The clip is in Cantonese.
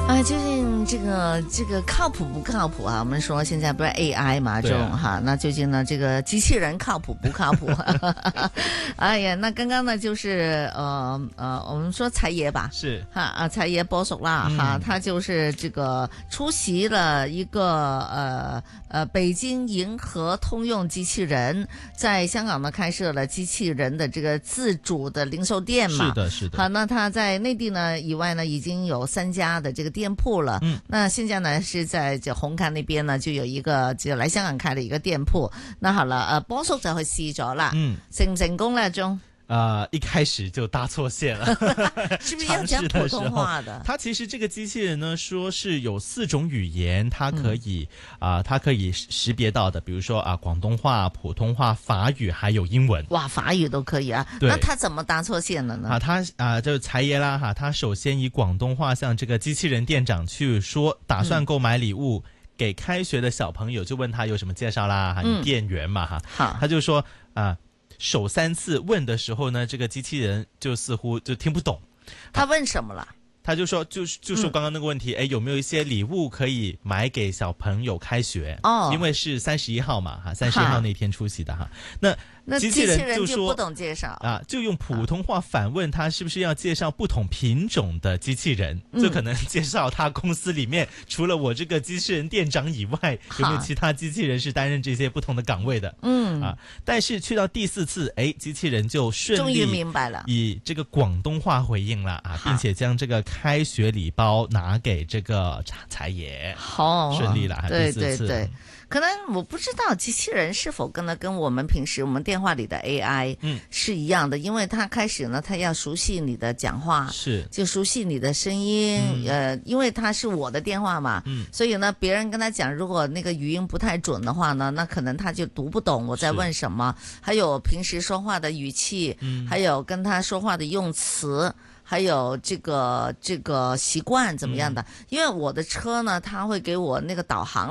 啊，究竟这个靠谱不靠谱啊？我们说现在不是 AI 嘛，这种哈，那究竟呢这个机器人靠谱不靠谱？哎呀，那刚刚呢就是我们说财爷吧， 是哈财爷波叔啦哈，他就是这个出席了一个北京银河通用机器人在香港呢开设了机器人的这个自主的零售店嘛， 是的，是的。 好，那他在内地呢以外呢已經有3家的這個店鋪了。那現在呢是在這紅磡那邊呢就有一個就來香港開了一個店鋪。那好了，波叔就去試咗啦，成唔成功呢？鐘？ 一開始就搭錯線了， 是不是要講普通話的？ 它其實這個機器人呢，說是有4種語言，它可以它可以識別到的，比如說廣東話、普通話、法語，還有英文。 哇，法語都可以啊！那他怎麼搭錯線了呢？ 他就財爺啦哈，他首先以廣東話向這個機器人店長去說，打算購買禮物給開學的小朋友，就問他有什麼介紹啦哈，你店員嘛哈，好，他就說首3次問的時候呢，這個機器人就似乎就聽不懂。 他問什麼了？ 他就說就說剛剛那個問題，有沒有一些禮物可以買給小朋友開學？因為是31號嘛哈，31號那天出席的哈。那機器人就說不懂介紹就用普通話反問他是不是要介紹不同品種的機器人，就可能介紹他公司裡面除了我這個機器人店長以外，有沒有其他機器人是擔任這些不同的崗位的？但是去到第4次，機器人就順利終於明白了， 以這個廣東話回應了並且將這個開學禮包拿給這個財爺，順利了。 對對對。可能我不知道機器人是否跟我們平時我們電話裏的 AI 是一樣的，因為它開始呢，它要熟悉你的講話，是就熟悉你的聲音，因為它是我的電話嘛，所以呢，別人跟他講，如果那個語音不太準的話呢，那可能他就讀不懂我在問什麼，還有平時說話的語氣，還有跟他說話的用詞。還有這個習慣怎麼樣的？因為我的車呢，它會給我那個導航。